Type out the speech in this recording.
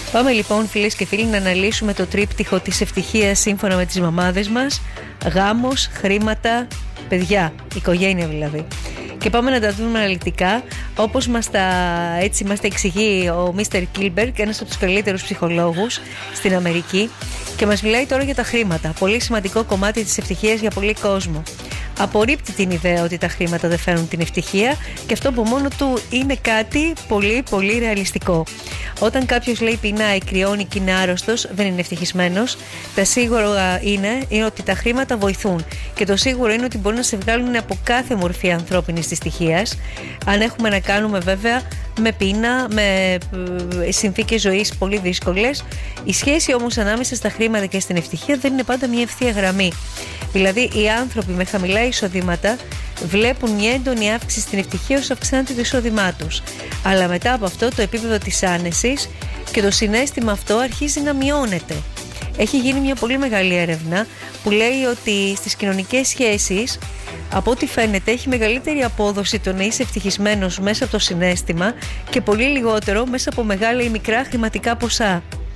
Πάμε λοιπόν, φίλες και φίλοι, να αναλύσουμε το τρίπτυχο της ευτυχίας σύμφωνα με τις μαμάδες μας. Γάμος, χρήματα, παιδιά, οικογένεια δηλαδή. Και πάμε να τα δούμε αναλυτικά, όπως μας τα εξηγεί ο Mr. Kilberg, ένας από τους καλύτερους ψυχολόγους στην Αμερική, και μας μιλάει τώρα για τα χρήματα. Πολύ σημαντικό κομμάτι της ευτυχίας για πολύ κόσμο. Απορρίπτει την ιδέα ότι τα χρήματα δεν φέρνουν την ευτυχία, και αυτό από μόνο του είναι κάτι πολύ πολύ ρεαλιστικό. Όταν κάποιος λέει πεινάει, κρυώνει και είναι άρρωστος, δεν είναι ευτυχισμένος. Τα σίγουρα είναι ότι τα χρήματα βοηθούν, και το σίγουρο είναι ότι μπορούν να σε βγάλουν από κάθε μορφή ανθρώπινης δυστυχίας, αν έχουμε να κάνουμε βέβαια με πείνα, με συνθήκες ζωής πολύ δύσκολες. Η σχέση όμως ανάμεσα στα χρήματα και στην ευτυχία δεν είναι πάντα μια ευθεία γραμμή. Δηλαδή, οι άνθρωποι με χαμηλά εισοδήματα βλέπουν μια έντονη αύξηση στην ευτυχία όσο αυξάνεται το εισόδημά τους. Αλλά μετά από αυτό, το επίπεδο της άνεσης και το συναίσθημα αυτό αρχίζει να μειώνεται. Έχει γίνει μια πολύ μεγάλη έρευνα που λέει ότι στις κοινωνικές σχέσεις, από ό,τι φαίνεται, έχει μεγαλύτερη απόδοση το να είσαι ευτυχισμένος μέσα από το συναίσθημα και πολύ λιγότερο μέσα από μεγάλα ή μικρά χρηματικά ποσά.